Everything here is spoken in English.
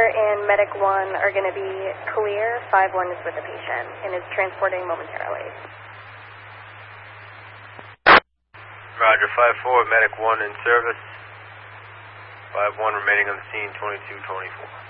and Medic 1 are going to be clear. 5-1 is with the patient and is transporting momentarily. Roger, 5-4, Medic 1 in service. 5-1 remaining on the scene, 22-24.